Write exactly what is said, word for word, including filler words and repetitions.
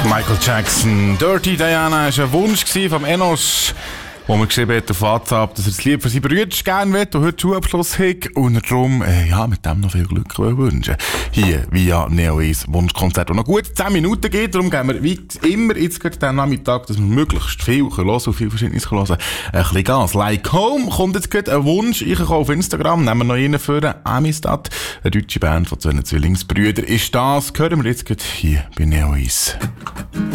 Michael Jackson. Dirty Diana war ein Wunsch vom Enos, wo mir geschrieben hat auf WhatsApp, dass er das Lied für seine Brüder gerne will und heute Schulabschluss hat und er darum äh, ja, mit dem noch viel Glück wünschen. Hier via Neo eins Wunschkonzert. Und noch gut zehn Minuten geht, darum gehen wir wie immer jetzt gerade diesen Nachmittag, dass wir möglichst viel hören können und viel Verschiedenes hören können. Ein bisschen Gas. Like Home kommt jetzt gerade ein Wunsch. Ich komme auf Instagram, nehmen wir noch einen für Amistad. Eine deutsche Band von zwei Zwillingsbrüdern ist das. Hören wir jetzt gerade hier bei Neo eins.